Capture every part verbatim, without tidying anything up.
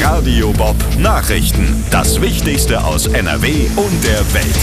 Radio Bob Nachrichten. Das Wichtigste aus N R W und der Welt.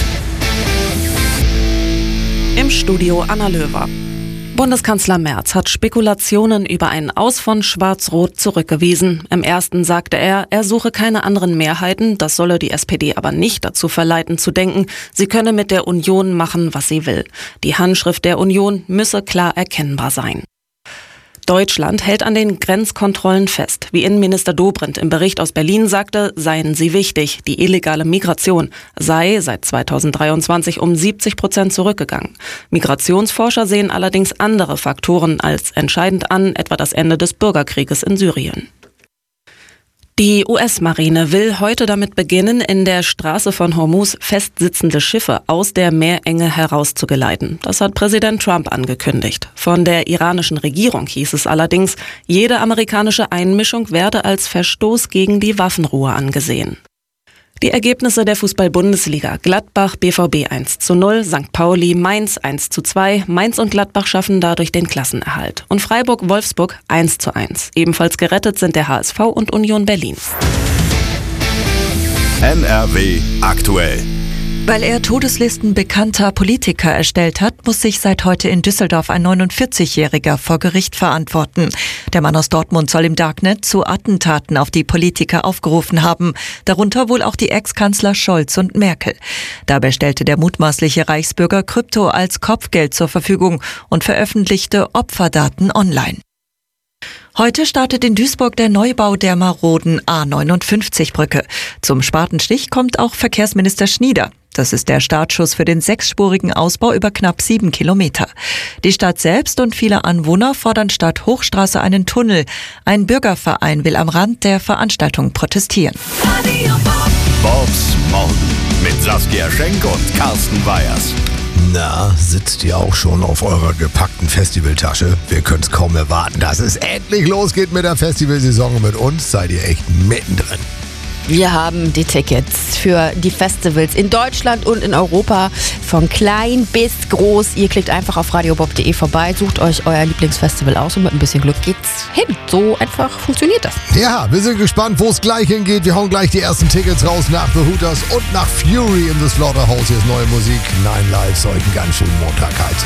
Im Studio Anna Löwer. Bundeskanzler Merz hat Spekulationen über ein Aus von Schwarz-Rot zurückgewiesen. Im ersten sagte er, er suche keine anderen Mehrheiten. Das solle die S P D aber nicht dazu verleiten zu denken, sie könne mit der Union machen, was sie will. Die Handschrift der Union müsse klar erkennbar sein. Deutschland hält an den Grenzkontrollen fest. Wie Innenminister Dobrindt im Bericht aus Berlin sagte, seien sie wichtig. Die illegale Migration sei seit zweitausenddreiundzwanzig um siebzig Prozent zurückgegangen. Migrationsforscher sehen allerdings andere Faktoren als entscheidend an, etwa das Ende des Bürgerkrieges in Syrien. Die U S-Marine will heute damit beginnen, in der Straße von Hormuz festsitzende Schiffe aus der Meerenge herauszugeleiten. Das hat Präsident Trump angekündigt. Von der iranischen Regierung hieß es allerdings, jede amerikanische Einmischung werde als Verstoß gegen die Waffenruhe angesehen. Die Ergebnisse der Fußball-Bundesliga: Gladbach B V B eins zu null, Sankt Pauli Mainz eins zu zwei, Mainz und Gladbach schaffen dadurch den Klassenerhalt. Und Freiburg-Wolfsburg eins zu eins. Ebenfalls gerettet sind der H S V und Union Berlin. N R W aktuell. Weil er Todeslisten bekannter Politiker erstellt hat, muss sich seit heute in Düsseldorf ein neunundvierzigjähriger vor Gericht verantworten. Der Mann aus Dortmund soll im Darknet zu Attentaten auf die Politiker aufgerufen haben, darunter wohl auch die Ex-Kanzler Scholz und Merkel. Dabei stellte der mutmaßliche Reichsbürger Krypto als Kopfgeld zur Verfügung und veröffentlichte Opferdaten online. Heute startet in Duisburg der Neubau der maroden A neunundfünfzig Brücke. Zum Spatenstich kommt auch Verkehrsminister Schnieder. Das ist der Startschuss für den sechsspurigen Ausbau über knapp sieben Kilometer. Die Stadt selbst und viele Anwohner fordern statt Hochstraße einen Tunnel. Ein Bürgerverein will am Rand der Veranstaltung protestieren. Bobs Morgen mit Saskia Schenk und Carsten Weyers. Na, sitzt ihr auch schon auf eurer gepackten Festivaltasche? Wir können es kaum erwarten, dass es endlich losgeht mit der Festivalsaison. Und mit uns seid ihr echt mittendrin. Wir haben die Tickets für die Festivals in Deutschland und in Europa, von klein bis groß. Ihr klickt einfach auf radiobob punkt de vorbei, sucht euch euer Lieblingsfestival aus und mit ein bisschen Glück geht's hin. So einfach funktioniert das. Ja, wir sind gespannt, wo es gleich hingeht. Wir hauen gleich die ersten Tickets raus nach The Hooters und nach Fury in the Slaughterhouse. Hier ist neue Musik. Nine Lives, euch einen ganz schönen Montag halt.